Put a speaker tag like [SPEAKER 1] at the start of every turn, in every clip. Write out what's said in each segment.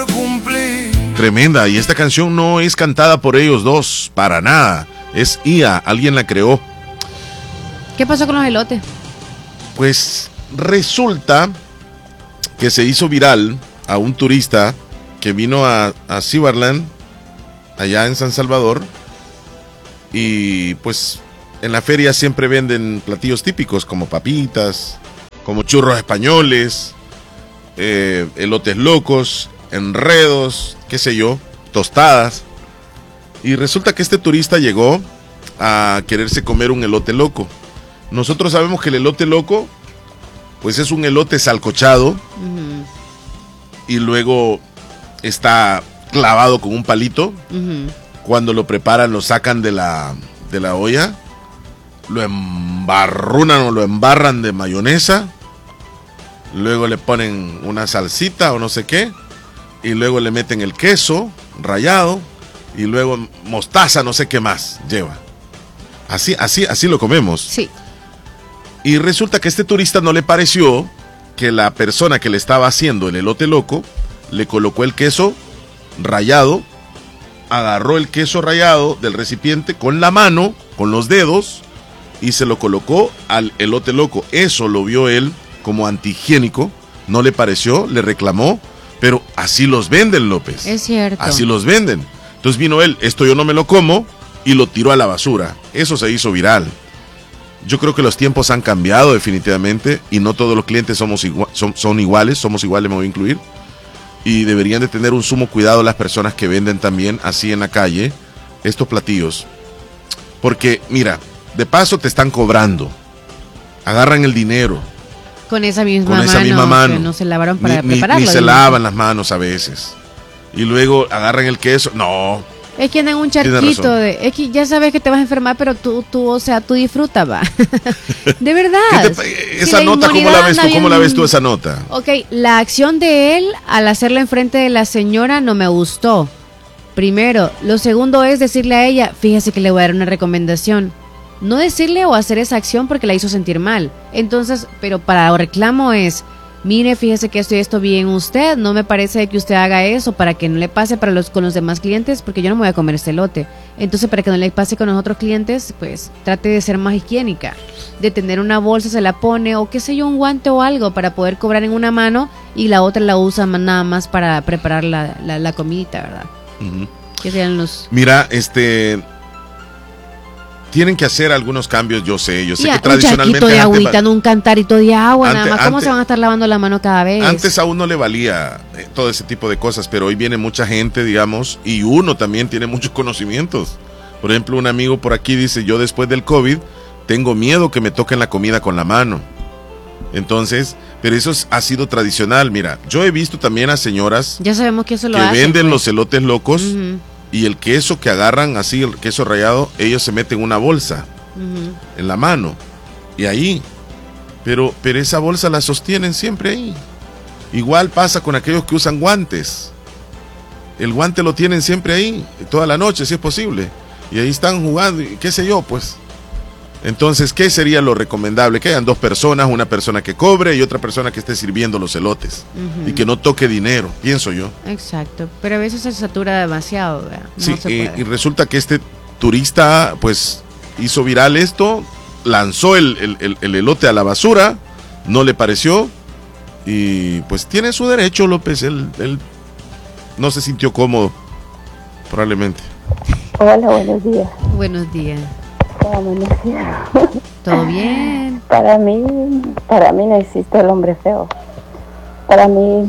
[SPEAKER 1] Tremenda, y esta canción no es cantada por ellos dos, para nada. Es IA, alguien la creó.
[SPEAKER 2] ¿Qué pasó con los elotes?
[SPEAKER 1] Pues resulta que se hizo viral a un turista que vino a Seaverland, allá en San Salvador, y pues en la feria siempre venden platillos típicos como papitas, como churros españoles, elotes locos, enredos, qué sé yo, tostadas. Y resulta que este turista llegó a quererse comer un elote loco. Nosotros sabemos que el elote loco pues es un elote salcochado y luego está clavado con un palito. Cuando lo preparan lo sacan de la olla, lo embarrunan o lo embarran de mayonesa, luego le ponen una salsita o no sé qué, y luego le meten el queso rallado y luego mostaza, no sé qué más lleva. Así lo comemos.
[SPEAKER 2] Sí.
[SPEAKER 1] Y resulta que a este turista no le pareció que la persona que le estaba haciendo el elote loco le colocó el queso rallado, agarró el queso rallado del recipiente con la mano, con los dedos, y se lo colocó al elote loco. Eso lo vio él como antihigiénico, no le pareció, le reclamó, pero así los venden, López.
[SPEAKER 2] Es cierto.
[SPEAKER 1] Así los venden. Entonces vino él, esto yo no me lo como, y lo tiró a la basura. Eso se hizo viral. Yo creo que los tiempos han cambiado definitivamente, y no todos los clientes son iguales, somos iguales, me voy a incluir. Y deberían de tener un sumo cuidado las personas que venden también así en la calle estos platillos. Porque, mira, de paso te están cobrando. Agarran el dinero.
[SPEAKER 2] Con esa misma mano. Que no se lavaron para prepararlo.
[SPEAKER 1] Ni se lavan las manos a veces. Y luego agarran el queso. No.
[SPEAKER 2] Es que andan un charquito es que ya sabes que te vas a enfermar, pero tú disfruta, va. De verdad.
[SPEAKER 1] Esa nota, ¿cómo la ves tú? ¿Cómo la ves tú esa nota?
[SPEAKER 2] Ok, la acción de él al hacerla enfrente de la señora no me gustó. Primero. Lo segundo es decirle a ella, fíjese que le voy a dar una recomendación. No decirle o hacer esa acción porque la hizo sentir mal. Entonces, pero para el reclamo es, mire, fíjese que esto vi en usted, no me parece que usted haga eso para que no le pase con los demás clientes, porque yo no me voy a comer este lote. Entonces, para que no le pase con los otros clientes, pues trate de ser más higiénica, de tener una bolsa, se la pone, o qué sé yo, un guante o algo para poder cobrar en una mano y la otra la usa nada más para preparar la comidita, ¿verdad? Que sean los... Mira,
[SPEAKER 1] tienen que hacer algunos cambios, yo sé que
[SPEAKER 2] tradicionalmente... Un charquito de agüita, no un cantarito de agua, nada más. ¿Cómo se van a estar lavando la mano cada vez?
[SPEAKER 1] Antes a uno le valía todo ese tipo de cosas, pero hoy viene mucha gente, digamos, y uno también tiene muchos conocimientos. Por ejemplo, un amigo por aquí dice, yo después del COVID tengo miedo que me toquen la comida con la mano. Entonces, pero eso ha sido tradicional. Mira, yo he visto también a señoras
[SPEAKER 2] ya sabemos que eso lo
[SPEAKER 1] que
[SPEAKER 2] hacen,
[SPEAKER 1] venden los elotes locos. Y el queso que agarran así, el queso rallado, ellos se meten en una bolsa en la mano. Y ahí. Pero esa bolsa la sostienen siempre ahí. Igual pasa con aquellos que usan guantes. El guante lo tienen siempre ahí, toda la noche, si es posible. Y ahí están jugando, y qué sé yo, pues. Entonces, ¿qué sería lo recomendable? Que hayan dos personas, una persona que cobre y otra persona que esté sirviendo los elotes. Y que no toque dinero, pienso yo.
[SPEAKER 2] Exacto, pero a veces se satura demasiado, ¿verdad? No
[SPEAKER 1] sí, y resulta que este turista, pues, hizo viral esto, lanzó el elote a la basura, no le pareció, y pues tiene su derecho, López, él no se sintió cómodo, probablemente.
[SPEAKER 3] Hola, buenos días.
[SPEAKER 2] Buenos días.
[SPEAKER 3] Amanecida.
[SPEAKER 2] ¿Todo bien?
[SPEAKER 3] Para mí no existe el hombre feo. Para mí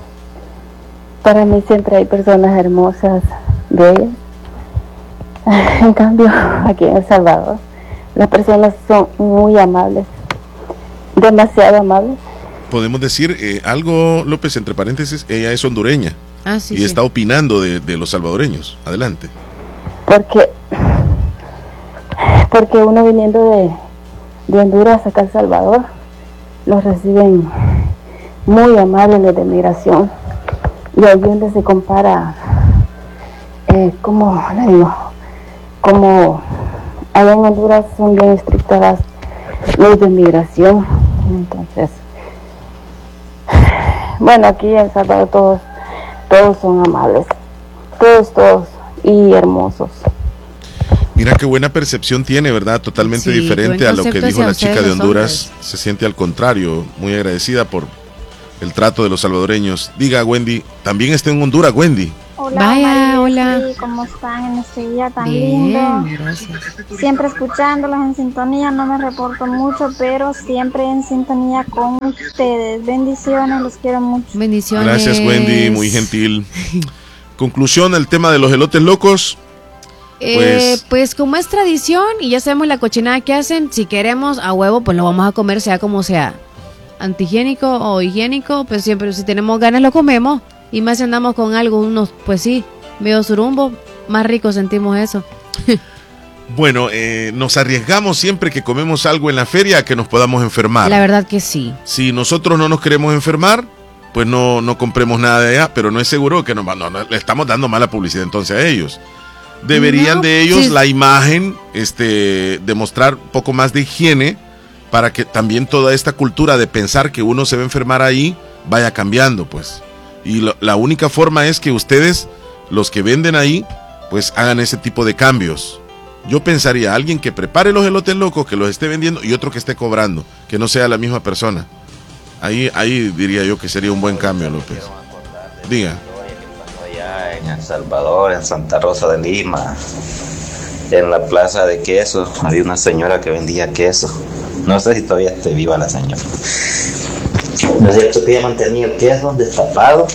[SPEAKER 3] siempre hay personas hermosas, bellas. En cambio, aquí en El Salvador, las personas son muy amables, demasiado amables.
[SPEAKER 1] Podemos decir algo, López, entre paréntesis, ella es hondureña.
[SPEAKER 2] Sí,
[SPEAKER 1] y está opinando de los salvadoreños. Adelante.
[SPEAKER 3] Porque uno viniendo de Honduras acá a El Salvador, los reciben muy amables los de migración. Y ahí donde se compara, ¿cómo le digo? Como allá en Honduras son bien estrictas los de migración. Entonces, bueno, aquí en El Salvador todos todos son amables, todos y hermosos.
[SPEAKER 1] Mira qué buena percepción tiene, ¿verdad? Totalmente diferente a lo que dijo la chica de Honduras. Se siente al contrario, muy agradecida por el trato de los salvadoreños. Diga, Wendy, también está en Honduras, Wendy.
[SPEAKER 4] Hola,
[SPEAKER 2] Vaya, hola.
[SPEAKER 4] ¿Cómo están en este día tan
[SPEAKER 2] Bien,
[SPEAKER 4] lindo?
[SPEAKER 2] gracias.
[SPEAKER 4] Siempre escuchándolos en sintonía, no me reporto mucho, pero siempre en sintonía con ustedes. Bendiciones, los quiero mucho.
[SPEAKER 2] Bendiciones.
[SPEAKER 1] Gracias, Wendy, muy gentil. Conclusión, el tema de los elotes locos.
[SPEAKER 2] Pues como es tradición y ya sabemos la cochinada que hacen, si queremos a huevo, pues lo vamos a comer sea como sea. Antihigiénico o higiénico, pues siempre si tenemos ganas lo comemos. Y más si andamos con algo, unos, pues sí, medio surumbo, más rico sentimos eso.
[SPEAKER 1] Bueno, nos arriesgamos siempre que comemos algo en la feria a que nos podamos enfermar.
[SPEAKER 2] La verdad que sí.
[SPEAKER 1] Si nosotros no nos queremos enfermar, pues no compremos nada de allá, pero no es seguro que no le estamos dando mala publicidad entonces a ellos. Deberían de ellos la imagen, demostrar un poco más de higiene para que también toda esta cultura de pensar que uno se va a enfermar ahí vaya cambiando, pues. Y la única forma es que ustedes, los que venden ahí, pues hagan ese tipo de cambios. Yo pensaría, alguien que prepare los elotes locos, que los esté vendiendo, y otro que esté cobrando, que no sea la misma persona. Ahí diría yo que sería un buen cambio, López. Diga.
[SPEAKER 5] Allá en El Salvador, en Santa Rosa de Lima, en la plaza de queso, había una señora que vendía queso. No sé si todavía esté viva la señora. Lo cierto es que ella mantenía el queso destapado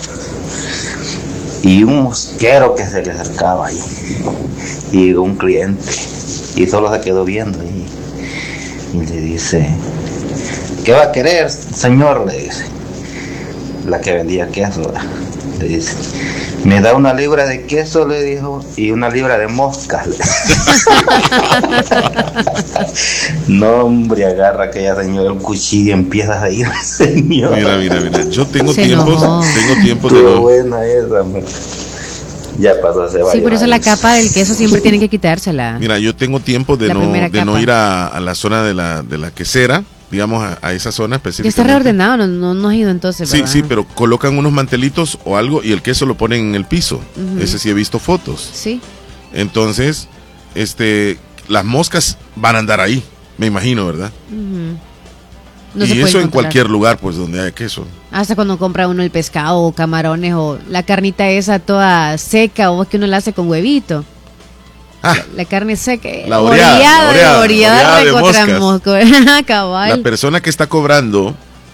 [SPEAKER 5] y un mosquero que se le acercaba ahí. Y un cliente, y solo se quedó viendo y le dice: ¿qué va a querer, señor? Le dice la que vendía queso. Le dice: me da 1 libra de queso, le dijo, y 1 libra de moscas. No, hombre, agarra aquella señora el cuchillo y empieza a ir, señor.
[SPEAKER 1] Mira, yo tengo tiempo de no.
[SPEAKER 5] Buena esa, man. Ya pasó hace varios
[SPEAKER 2] Sí, por eso
[SPEAKER 5] años.
[SPEAKER 2] la capa del queso siempre tienen que quitársela.
[SPEAKER 1] Mira, yo tengo tiempo de no ir a la zona de la quesera, digamos, a esa zona específica.
[SPEAKER 2] Ya está reordenado, no has ido entonces, ¿verdad?
[SPEAKER 1] Sí, pero colocan unos mantelitos o algo y el queso lo ponen en el piso. Ese sí he visto fotos.
[SPEAKER 2] Sí.
[SPEAKER 1] Entonces, las moscas van a andar ahí, me imagino, ¿verdad?
[SPEAKER 2] No se
[SPEAKER 1] y
[SPEAKER 2] puede
[SPEAKER 1] eso en
[SPEAKER 2] encontrar.
[SPEAKER 1] cualquier lugar, pues, donde hay queso.
[SPEAKER 2] Hasta cuando compra uno el pescado o camarones o la carnita esa toda seca o que uno la hace con huevito. La carne seca.
[SPEAKER 1] La oreada de
[SPEAKER 2] moscas. Cabal.
[SPEAKER 1] La persona que está cobrando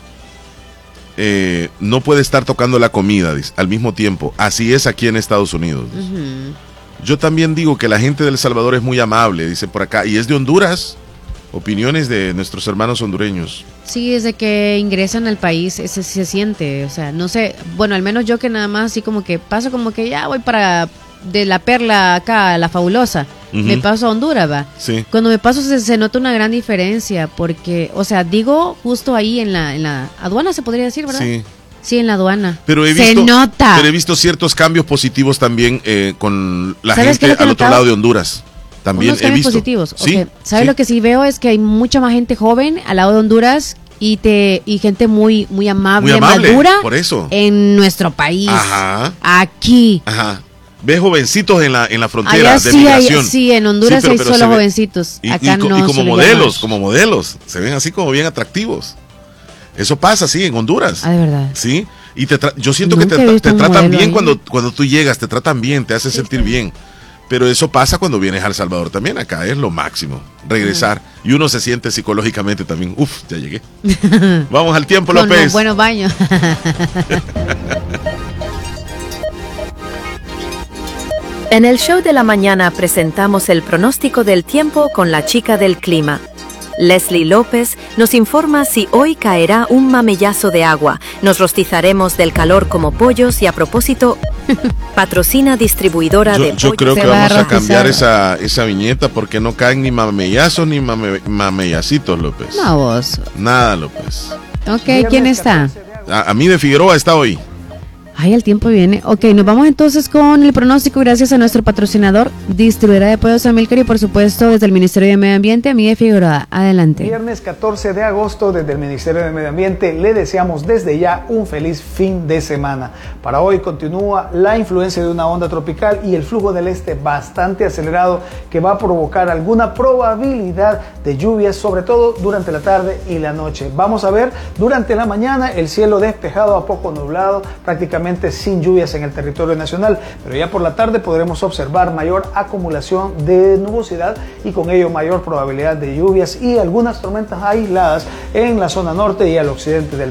[SPEAKER 1] no puede estar tocando la comida al mismo tiempo. Así es aquí en Estados Unidos. Yo también digo que la gente de El Salvador es muy amable, dice por acá, y es de Honduras. Opiniones de nuestros hermanos hondureños.
[SPEAKER 2] Sí, desde que ingresan al país se siente, o sea, no sé, bueno, al menos yo que nada más así como que paso como que ya voy para de la Perla acá, la Fabulosa, me paso a Honduras, va.
[SPEAKER 1] Sí.
[SPEAKER 2] Cuando me paso se nota una gran diferencia porque, o sea, digo justo ahí en la aduana se podría decir, ¿verdad?
[SPEAKER 1] Sí.
[SPEAKER 2] Sí, en la aduana.
[SPEAKER 1] Pero
[SPEAKER 2] se nota.
[SPEAKER 1] Pero he visto ciertos cambios positivos también con la
[SPEAKER 2] ¿Sabes
[SPEAKER 1] gente al otro lado de Honduras. También
[SPEAKER 2] unos
[SPEAKER 1] he visto.
[SPEAKER 2] positivos.
[SPEAKER 1] Sí,
[SPEAKER 2] okay. ¿Sabes lo que sí veo? Es que hay mucha más gente joven al lado de Honduras y gente muy amable, madura.
[SPEAKER 1] Por eso.
[SPEAKER 2] En nuestro país.
[SPEAKER 1] Ajá.
[SPEAKER 2] Aquí.
[SPEAKER 1] Ajá. Ves jovencitos en la frontera
[SPEAKER 2] allá
[SPEAKER 1] de
[SPEAKER 2] sí,
[SPEAKER 1] migración.
[SPEAKER 2] Sí, en Honduras
[SPEAKER 1] sí,
[SPEAKER 2] hay solo jovencitos. Acá no.
[SPEAKER 1] Y como modelos. Se ven así como bien atractivos. Eso pasa, sí, en Honduras.
[SPEAKER 2] Ah, de verdad.
[SPEAKER 1] Sí. Y yo siento
[SPEAKER 2] Nunca
[SPEAKER 1] que te tratan bien
[SPEAKER 2] ahí.
[SPEAKER 1] cuando tú llegas, te tratan bien, te hacen sentir bien. Pero eso pasa cuando vienes a El Salvador también. Acá es lo máximo, regresar. Y uno se siente psicológicamente también. Uf, ya llegué. Vamos al tiempo, López.
[SPEAKER 2] Con buenos baños.
[SPEAKER 6] En el show de la mañana presentamos el pronóstico del tiempo con la chica del clima. Leslie López nos informa si hoy caerá un mamellazo de agua. Nos rostizaremos del calor como pollos y a propósito, patrocina distribuidora de pollos.
[SPEAKER 1] Yo creo que vamos a cambiar esa viñeta porque no caen ni mamellazos ni mamellacitos, López.
[SPEAKER 2] No, vos.
[SPEAKER 1] Nada, López.
[SPEAKER 2] Ok, ¿quién está?
[SPEAKER 1] A mí de Figueroa está hoy.
[SPEAKER 2] Ay, el tiempo viene. Ok, nos vamos entonces con el pronóstico gracias a nuestro patrocinador, distribuidora de pollos Amílcar y por supuesto desde el Ministerio de Medio Ambiente, Miguel Figueroa. Adelante.
[SPEAKER 7] Viernes 14 de agosto desde el Ministerio de Medio Ambiente le deseamos desde ya un feliz fin de semana. Para hoy continúa la influencia de una onda tropical y el flujo del este bastante acelerado que va a provocar alguna probabilidad de lluvias, sobre todo durante la tarde y la noche. Vamos a ver durante la mañana el cielo despejado a poco nublado, prácticamente sin lluvias en el territorio nacional, pero ya por la tarde podremos observar mayor acumulación de nubosidad y con ello mayor probabilidad de lluvias y algunas tormentas aisladas en la zona norte y al occidente del